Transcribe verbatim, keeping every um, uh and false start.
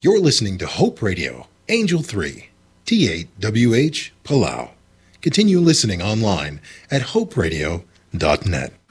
You're listening to Hope Radio, Angel three, T eight W H, Palau. Continue listening online at hope radio dot net.